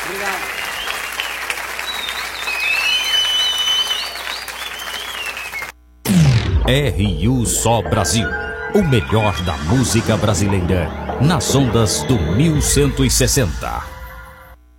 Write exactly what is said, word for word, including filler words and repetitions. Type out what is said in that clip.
Obrigado. R U Só Brasil, o melhor da música brasileira, nas ondas do mil cento e sessenta.